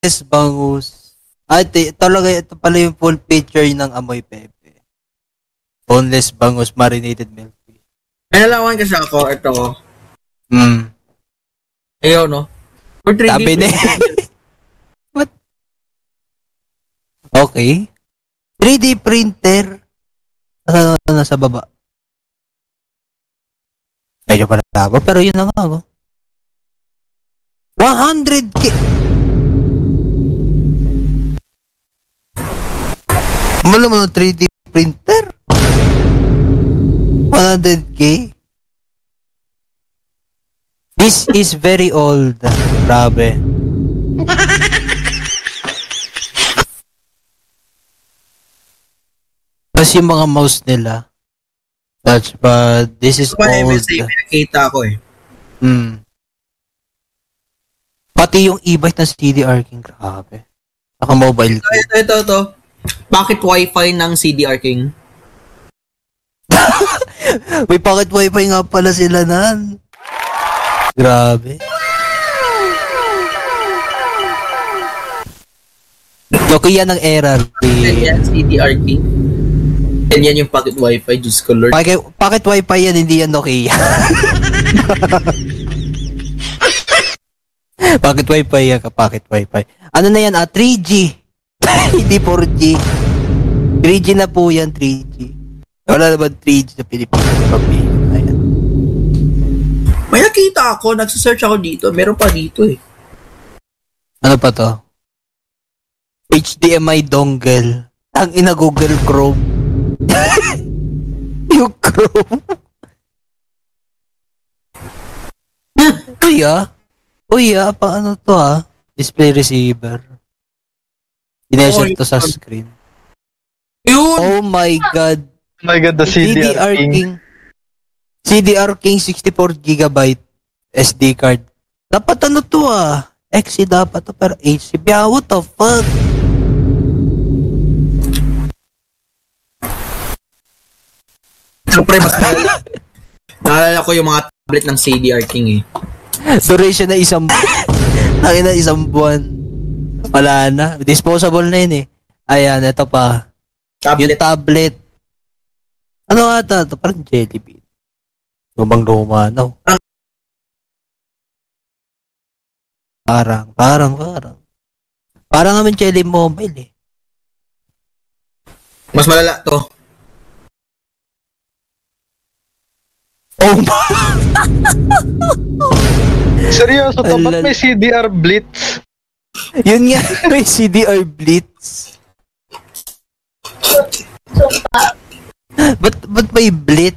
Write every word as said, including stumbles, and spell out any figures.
boneless bangus. Ay, ito, talaga, ito pala yung full picture ng amoy pepe. Boneless bangus marinated milk tea. May nalaman kasi ako, ito ko. Hmm. Ayaw, no? For three D Sabi ni... What? Okay. three D printer. Ano, nasa baba. Medyo pala tabo, pero yun na nga, oh. one hundred K! Mala mo ng three D printer? one hundred K? This is very old. Grabe. Tapos yung mga mouse nila. Touchpad. This is So, old. old. Pinakita ko eh. Hmm. Pati yung e-bike ng C D R King. Grabe. Naka-mobile. Ito, ito, ito, ito. Bakit wifi ng C D R King? May pocket wifi nga pala sila nan. Grabe. Nokia ng era. Yan, C D R King. Yan, yan yung pocket wifi, Diyos ko Lord. Pocket, pocket wifi yan, hindi yan Nokia. Pocket wifi yan, pocket wifi. Ano na yan, ah, three G. Hindi four G. three G na po yan, three G. Wala naman three G sa Pilipinas. Ayan. May nakita ako, nagsasearch ako dito. Meron pa dito eh. Ano pa to? H D M I dongle. Ang ina Google Chrome. Yung Chrome. Uy ah. Uy ah, paano to ah? Display receiver. Sineset to sa screen. Yun! Oh my God. Oh my God, the C D R King. C D R King sixty-four gigabyte S D card. Dapat ano to ah? X C dapat to pero H C. Yeah, what the fuck? Siyempre, mas naalala. Naalala ko yung mga tablet ng C D R King eh. Duration na isang Nakina na isang buwan. Wala na. Disposable na yun eh. Ayan, ito pa. Tablet. Yung tablet. Ano ata ito? Parang Jelly Bean. Lumang luma, no? Parang, parang, parang. Parang naman Jelly Mobile eh. Mas malala to. Oh my! Seryoso to, ba't may C D R Blitz? Yun nga, may C D R Blitz. Ba't, ba't may Blitz?